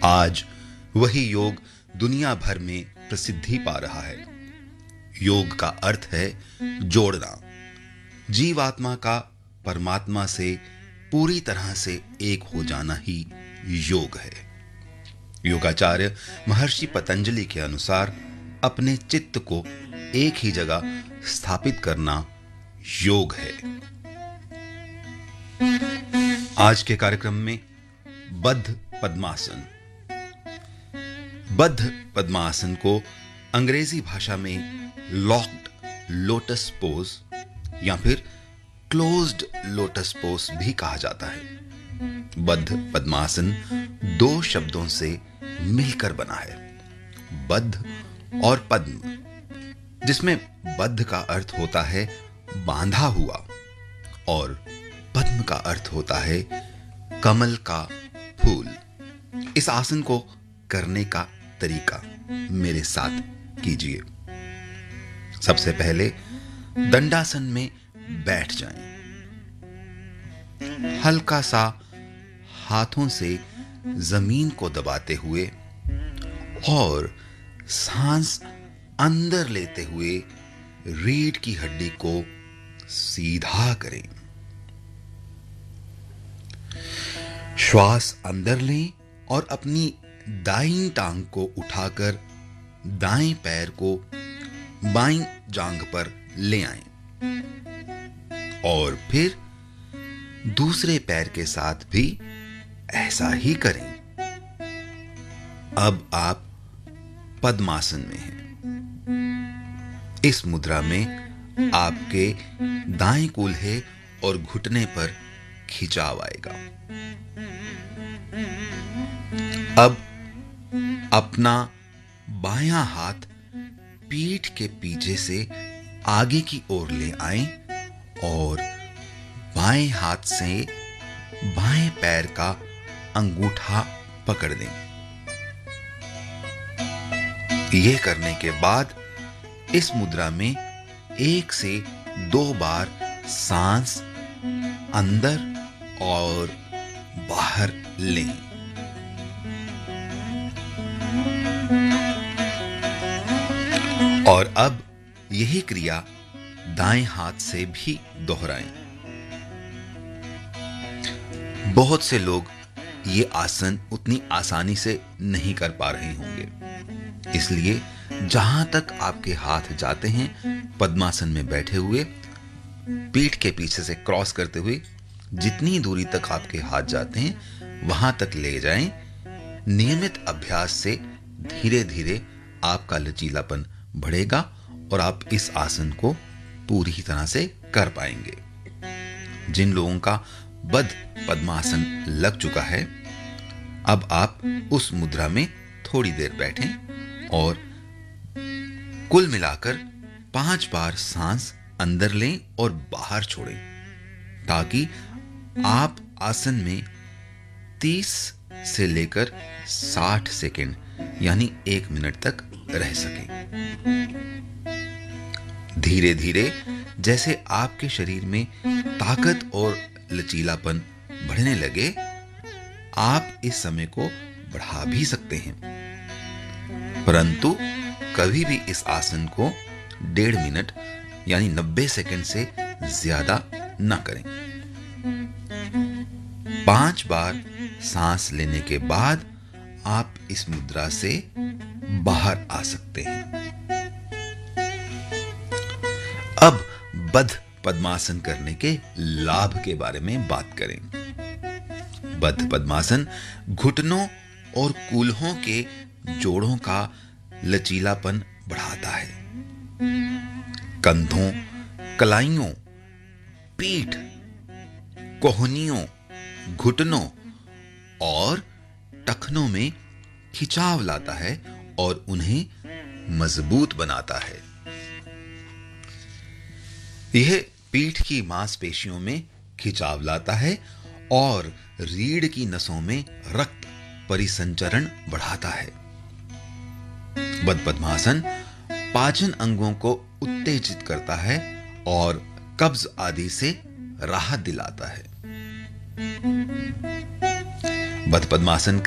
आज वही योग दुनिया भर में प्रसिद्धि पा रहा है। योग का अर्थ है जोड़ना। जीवात्मा का परमात्मा से पूरी तरह से एक हो जाना ही योग है। योगाचार्य महर्षि पतंजलि के अनुसार अपने चित्त को एक ही जगह स्थापित करना योग है। आज के कार्यक्रम में बद्ध पद्मासन। बद्ध पद्मासन को अंग्रेजी भाषा में लॉक्ड लोटस पोज या फिर क्लोज्ड लोटस पोज भी कहा जाता है। बद्ध पद्मासन दो शब्दों से मिलकर बना है, बद्ध और पद्म, जिसमें बद्ध का अर्थ होता है बांधा हुआ और पद्म का अर्थ होता है कमल का फूल। इस आसन को करने का तरीका मेरे साथ कीजिए। सबसे पहले दंडासन में बैठ जाएं। हल्का सा हाथों से जमीन को दबाते हुए और सांस अंदर लेते हुए रीढ़ की हड्डी को सीधा करें। श्वास अंदर लें और अपनी दाईं टांग को उठाकर दाएं पैर को बाईं जांघ पर ले आएं और फिर दूसरे पैर के साथ भी ऐसा ही करें। अब आप पद्मासन में हैं। इस मुद्रा में आपके दाएं कूल्हे और घुटने पर खिंचाव आएगा। अब अपना बायां हाथ पीठ के पीछे से आगे की ओर ले आएं और बाएं हाथ से बाएं पैर का अंगूठा पकड़ लें। यह करने के बाद इस मुद्रा में 1 से 2 बार सांस अंदर और बाहर लें। और अब यही क्रिया दाएं हाथ से भी दोहराएं। बहुत से लोग ये आसन उतनी आसानी से नहीं कर पा रहे होंगे, इसलिए जहां तक आपके हाथ जाते हैं पद्मासन में बैठे हुए पीठ के पीछे से क्रॉस करते हुए जितनी दूरी तक आपके हाथ जाते हैं वहां तक ले जाएं। नियमित अभ्यास से धीरे धीरे आपका लचीलापन बढ़ेगा और आप इस आसन को पूरी तरह से कर पाएंगे। जिन लोगों का बद्ध पद्मासन लग चुका है, अब आप उस मुद्रा में थोड़ी देर बैठें और कुल मिलाकर 5 बार सांस अंदर लें और बाहर छोड़ें, ताकि आप आसन में 30 से लेकर 60 सेकेंड यानी 1 मिनट तक रह सकें। धीरे धीरे जैसे आपके शरीर में ताकत और लचीलापन बढ़ने लगे, आप इस समय को बढ़ा भी सकते हैं, परंतु कभी भी इस आसन को 1.5 मिनट यानी 90 सेकंड से ज्यादा न करें। 5 बार सांस लेने के बाद आप इस मुद्रा से बाहर आ सकते हैं। अब बद्ध पद्मासन करने के लाभ के बारे में बात करें। बद्ध पद्मासन घुटनों और कूल्हों के जोड़ों का लचीलापन बढ़ाता है। कंधों, कलाइयों, पीठ, कोहनियों, घुटनों और टखनों में खिंचाव लाता है और उन्हें मजबूत बनाता है। यह पीठ की मांसपेशियों में खिंचाव लाता है और रीढ़ की नसों में रक्त परिसंचरण बढ़ाता है। बद्ध पद्मासन पाचन अंगों को उत्तेजित करता है और कब्ज आदि से राहत दिलाता है। बद्ध पद्मासन